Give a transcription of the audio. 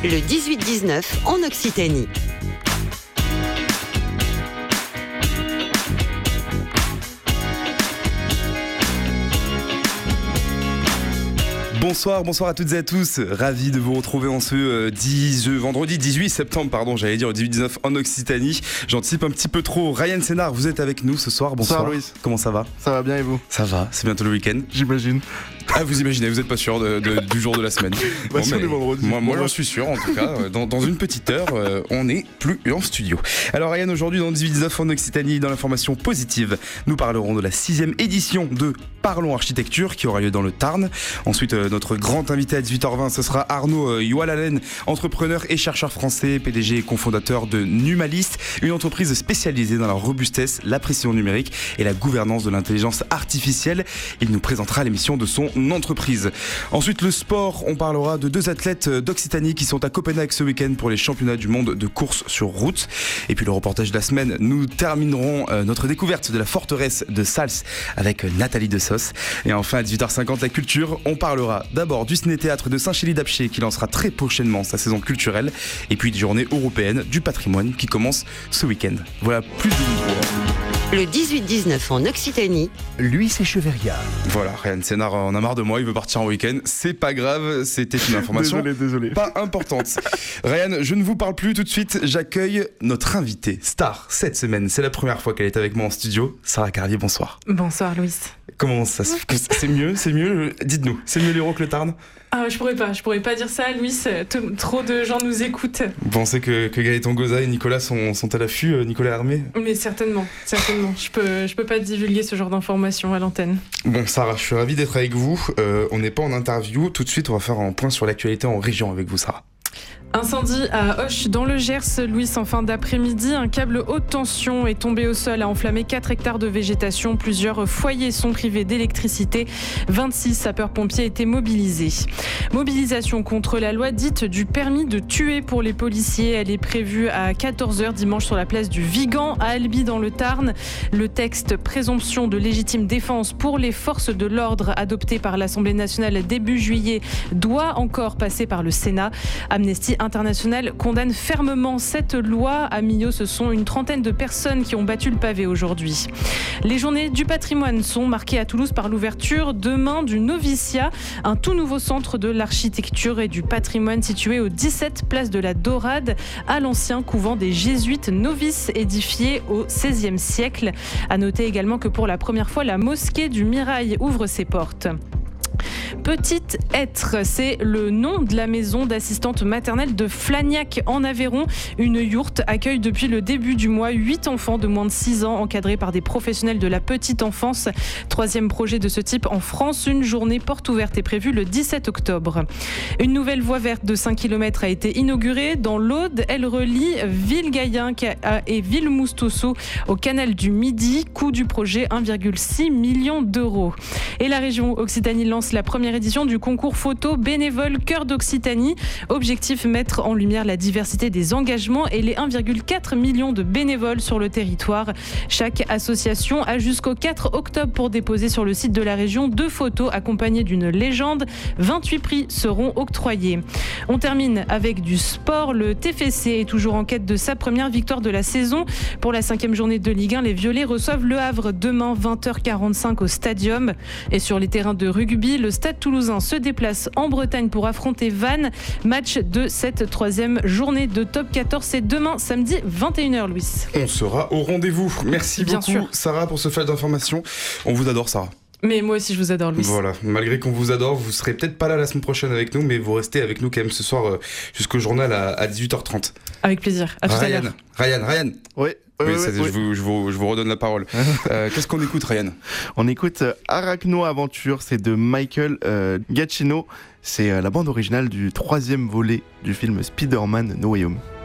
le 18-19 en Occitanie. Bonsoir à toutes et à tous, ravi de vous retrouver en ce vendredi 18 septembre, j'allais dire le 18-19 en Occitanie. J'anticipe un petit peu trop. Ryan Sénard, vous êtes avec nous ce soir, bonsoir. Bonsoir Louis. Comment ça va ? Ça va bien et vous ? Ça va, c'est bientôt le week-end. J'imagine. Ah, vous imaginez, vous n'êtes pas sûr du jour de la semaine. Si on est vendredi. Moi j'en suis sûr en tout cas. Dans une petite heure, on n'est plus en studio. Alors Ryan, aujourd'hui dans le 18-19 en Occitanie, dans l'information positive, nous parlerons de la 6e édition de Parlons Architecture qui aura lieu dans le Tarn. Ensuite, notre grand invité à 18h20, ce sera Arnaud Youalalen, entrepreneur et chercheur français, PDG et cofondateur de Numalist, une entreprise spécialisée dans la robustesse, la précision numérique et la gouvernance de l'intelligence artificielle. Il nous présentera l'émission de son entreprise. Ensuite, le sport, on parlera de 2 athlètes d'Occitanie qui sont à Copenhague ce week-end pour les championnats du monde de course sur route. Et puis le reportage de la semaine, nous terminerons notre découverte de la forteresse de Sals avec Nathalie Dessos. Et enfin, à 18h50, la culture, on parlera d'abord du ciné-théâtre de Saint-Chély-d'Apcher qui lancera très prochainement sa saison culturelle, et puis des journées européennes du patrimoine qui commencent ce week-end. Voilà, plus de le 18-19 en Occitanie. Lui, c'est Cheveria. Voilà, Ryan Sénard en a marre de moi, il veut partir en week-end. C'est pas grave, c'était une information désolé. pas importante. Ryan, je ne vous parle plus tout de suite, j'accueille notre invitée star cette semaine. C'est la première fois qu'elle est avec moi en studio. Sarah Carlier, bonsoir. Bonsoir Louis. Comment ça se fait ? C'est mieux, dites-nous. C'est mieux l'Hérault que le Tarn ? Ah, je pourrais pas dire ça, Louis. Trop de gens nous écoutent. Vous pensez que Gaëtan Goza et Nicolas sont à l'affût, Nicolas Hermé ? Mais certainement. Je peux pas divulguer ce genre d'informations à l'antenne. Bon, Sarah, je suis ravi d'être avec vous. On n'est pas en interview. Tout de suite, on va faire un point sur l'actualité en région avec vous, Sarah. Incendie à Auch dans le Gers, Louis, en fin d'après-midi. Un câble haute tension est tombé au sol, a enflammé 4 hectares de végétation. Plusieurs foyers sont privés d'électricité. 26 sapeurs-pompiers étaient mobilisés. Mobilisation contre la loi dite du permis de tuer pour les policiers. Elle est prévue à 14h dimanche sur la place du Vigan à Albi dans le Tarn. Le texte présomption de légitime défense pour les forces de l'ordre adopté par l'Assemblée nationale début juillet doit encore passer par le Sénat. Amnesty International condamne fermement cette loi. À Millau, ce sont une trentaine de personnes qui ont battu le pavé aujourd'hui. Les journées du patrimoine sont marquées à Toulouse par l'ouverture demain du Noviciat, un tout nouveau centre de l'architecture et du patrimoine situé au 17 place de la Dorade, à l'ancien couvent des Jésuites novices édifié au XVIe siècle. À noter également que pour la première fois, la mosquée du Mirail ouvre ses portes. Petite Être, c'est le nom de la maison d'assistante maternelle de Flagnac en Aveyron. Une yourte accueille depuis le début du mois 8 enfants de moins de 6 ans encadrés par des professionnels de la petite enfance. 3e projet de ce type en France. Une journée porte ouverte est prévue le 17 octobre. Une nouvelle voie verte de 5 km a été inaugurée dans l'Aude. Elle relie Villegayen et Villemoustousou au canal du Midi. Coût du projet 1,6 million d'euros. Et la région Occitanie lance la première édition du concours photo bénévole Cœur d'Occitanie. Objectif, mettre en lumière la diversité des engagements et les 1,4 million de bénévoles sur le territoire. Chaque association a jusqu'au 4 octobre pour déposer sur le site de la région 2 photos accompagnées d'une légende. 28 prix seront octroyés. On termine avec du sport. Le TFC est toujours en quête de sa première victoire de la saison. Pour la 5e journée de Ligue 1, les Violets reçoivent Le Havre demain 20h45 au Stadium. Et sur les terrains de rugby, le Stade Toulousain se déplace en Bretagne pour affronter Vannes. Match de cette 3e journée de top 14. C'est demain, samedi, 21h, Louis. On sera au rendez-vous. Merci Bien beaucoup, sûr. Sarah, pour ce flash d'informations. On vous adore, Sarah. Mais moi aussi, je vous adore, Louis. Voilà, malgré qu'on vous adore, vous serez peut-être pas là la semaine prochaine avec nous, mais vous restez avec nous quand même ce soir jusqu'au journal à 18h30. Avec plaisir. À tout à l'heure. Ryan. Oui. Je vous redonne la parole. Qu'est-ce qu'on écoute, Ryan ? On écoute Arachno Aventure, c'est de Michael Giacchino. C'est la bande originale du 3e volet du film Spider-Man No Way Home.